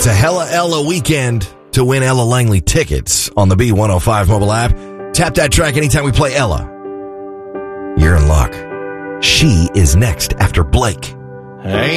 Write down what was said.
It's a Hella Ella weekend to win Ella Langley tickets on the B105 mobile app. Tap that track anytime we play Ella. You're in luck. She is next after Blake. Hey.